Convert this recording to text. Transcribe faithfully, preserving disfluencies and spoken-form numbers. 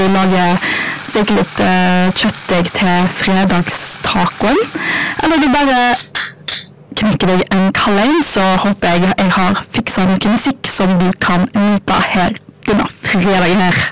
lage steke litt uh, kjøttdeig til fredagstacoen. Eller du bare knekker deg en kald en, så håper jeg jeg har fikset noe musikk som du kan nyte her denne fredagen her.